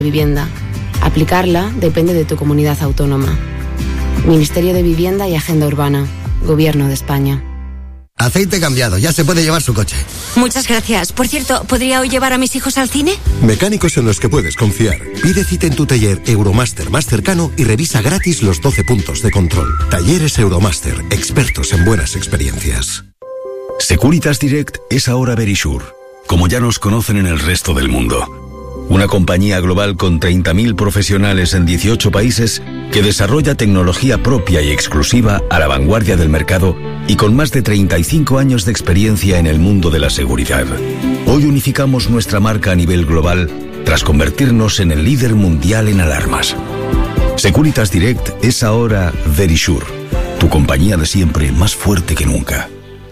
Vivienda. Aplicarla depende de tu comunidad autónoma. Ministerio de Vivienda y Agenda Urbana. Gobierno de España. Aceite cambiado, ya se puede llevar su coche. Muchas gracias. Por cierto, ¿podría hoy llevar a mis hijos al cine? Mecánicos en los que puedes confiar. Pide cita en tu taller Euromaster más cercano y revisa gratis los 12 puntos de control. Talleres Euromaster, expertos en buenas experiencias. Securitas Direct es ahora Verisure, como ya nos conocen en el resto del mundo. Una compañía global con 30.000 profesionales en 18 países que desarrolla tecnología propia y exclusiva a la vanguardia del mercado y con más de 35 años de experiencia en el mundo de la seguridad. Hoy unificamos nuestra marca a nivel global tras convertirnos en el líder mundial en alarmas. Securitas Direct es ahora Verisure, tu compañía de siempre más fuerte que nunca.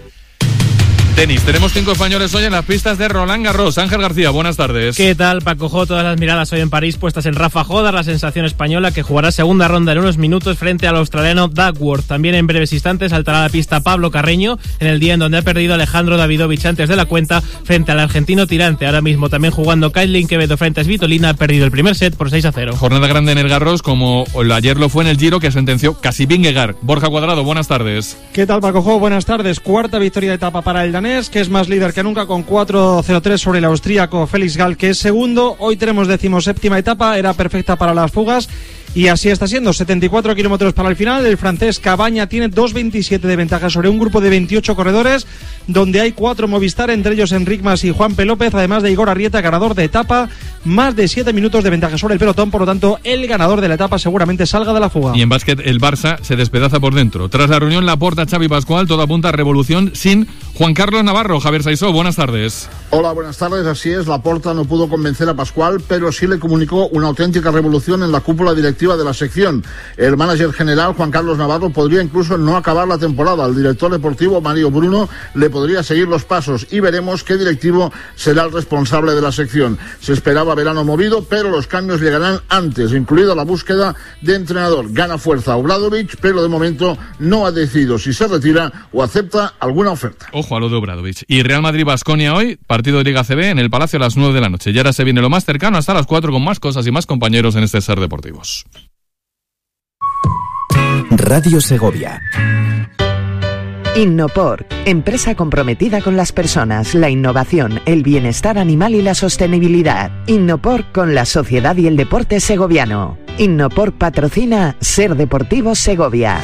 Tenis, tenemos 5 españoles hoy en las pistas de Roland Garros. Ángel García, buenas tardes. ¿Qué tal, Paco Jo? Todas las miradas hoy en París puestas en Rafa Jodar, la sensación española que jugará segunda ronda en unos minutos frente al australiano Duckworth. También en breves instantes saltará a la pista Pablo Carreño en el día en donde ha perdido Alejandro Davidovich antes de la cuenta frente al argentino tirante. Ahora mismo también jugando Kailin Quevedo frente a Svitolina, ha perdido el primer set por 6-0. Jornada grande en el Garros, como ayer lo fue en el Giro, que sentenció casi Vingegaard. Borja Cuadrado, buenas tardes. ¿Qué tal, Paco Jo? Buenas tardes. Cuarta victoria de etapa para el danés, que es más líder que nunca con 4.03 sobre el austríaco Felix Gall, que es segundo. Hoy tenemos 17ª etapa, era perfecta para las fugas y así está siendo. 74 kilómetros para el final. El francés Cabaña tiene 2.27 de ventaja sobre un grupo de 28 corredores, donde hay 4 Movistar, entre ellos Enric Mas y Juanpe López, además de Igor Arrieta, ganador de etapa. Más de 7 minutos de ventaja sobre el pelotón, por lo tanto el ganador de la etapa seguramente salga de la fuga. Y en básquet el Barça se despedaza por dentro. Tras la reunión Laporta, Xavi Pascual, todo apunta a revolución sin Juan Carlos Navarro. Javier Saisó, buenas tardes. Hola, buenas tardes. Así es, Laporta no pudo convencer a Pascual, pero sí le comunicó una auténtica revolución en la cúpula directiva de la sección. El manager general, Juan Carlos Navarro, podría incluso no acabar la temporada. Al director deportivo, Mario Bruno, le podría seguir los pasos y veremos qué directivo será el responsable de la sección. Se esperaba verano movido, pero los cambios llegarán antes, incluida la búsqueda de entrenador. Gana fuerza Obradovic, pero de momento no ha decidido si se retira o acepta alguna oferta. Ojo a lo de Obradovic. Y Real Madrid-Baskonia hoy, partido de Liga CB en el Palacio a las 9 de la noche. Y ahora se viene lo más cercano hasta las 4 con más cosas y más compañeros en este Ser Deportivos. Radio Segovia. Innopor, empresa comprometida con las personas, la innovación, el bienestar animal y la sostenibilidad. Innopor con la sociedad y el deporte segoviano. Innopor patrocina Ser Deportivo Segovia.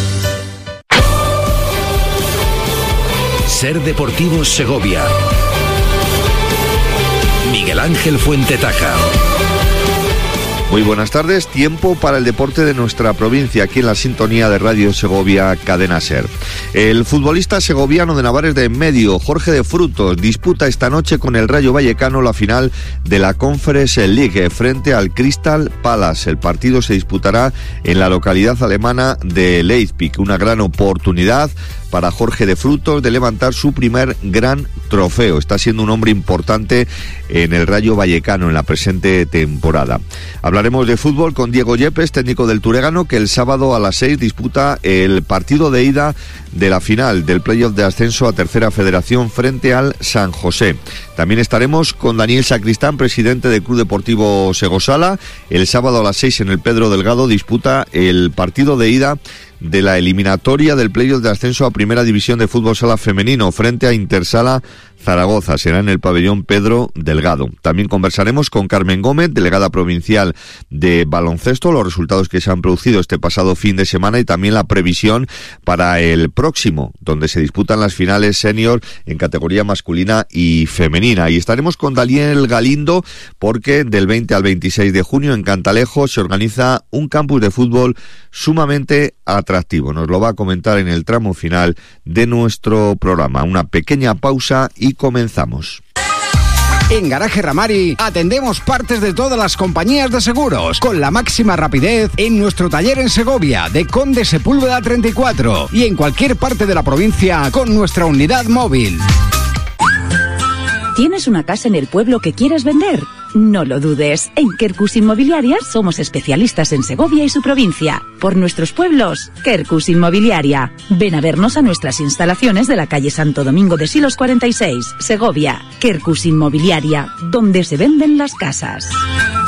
Ser Deportivo Segovia. Miguel Ángel Fuentetaja. Muy buenas tardes, tiempo para el deporte de nuestra provincia, aquí en la sintonía de Radio Segovia, Cadena Ser. El futbolista segoviano de Navares de Enmedio, Jorge de Frutos, disputa esta noche con el Rayo Vallecano la final de la Conference League frente al Crystal Palace. El partido se disputará en la localidad alemana de Leipzig, una gran oportunidad para Jorge de Frutos de levantar su primer gran trofeo. Está siendo un hombre importante en el Rayo Vallecano en la presente temporada. Hablaremos de fútbol con Diego Yepes, técnico del Turegano, que el sábado a las 6 disputa el partido de ida de la final del playoff de ascenso a Tercera Federación frente al San José. También estaremos con Daniel Sacristán, presidente del Club Deportivo Segosala. El sábado a las 6 en el Pedro Delgado disputa el partido de ida de la eliminatoria del playoff de ascenso a Primera División de Fútbol Sala Femenino frente a Intersala Zaragoza. Será en el pabellón Pedro Delgado. También conversaremos con Carmen Gómez, delegada provincial de baloncesto, los resultados que se han producido este pasado fin de semana y también la previsión para el próximo, donde se disputan las finales senior en categoría masculina y femenina. Y estaremos con Daniel Galindo porque del 20 al 26 de junio en Cantalejo se organiza un campus de fútbol sumamente atractivo. Nos lo va a comentar en el tramo final de nuestro programa. Una pequeña pausa y comenzamos. En Garaje Ramari atendemos partes de todas las compañías de seguros con la máxima rapidez en nuestro taller en Segovia de Conde Sepúlveda 34 y en cualquier parte de la provincia con nuestra unidad móvil. ¿Tienes una casa en el pueblo que quieres vender? No lo dudes. En Quercus Inmobiliaria somos especialistas en Segovia y su provincia. Por nuestros pueblos, Quercus Inmobiliaria. Ven a vernos a nuestras instalaciones de la calle Santo Domingo de Silos 46, Segovia. Quercus Inmobiliaria, donde se venden las casas.